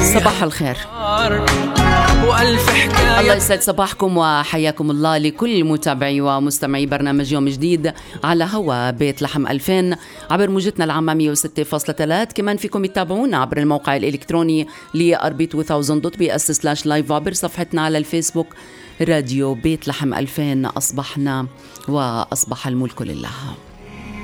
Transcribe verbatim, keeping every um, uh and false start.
صباح الخير وألف حكاية. الله يسعد صباحكم وحياكم الله لكل متابعي ومستمعي برنامج يوم جديد على هوا بيت لحم ألفين عبر موجتنا العامة مية وستة فاصلة ثلاثة. كمان فيكم يتابعونا عبر الموقع الإلكتروني لأربيت ألفين دوت بي اس سلاش لايف، عبر صفحتنا على الفيسبوك راديو بيت لحم ألفين. أصبحنا وأصبح الملك لله.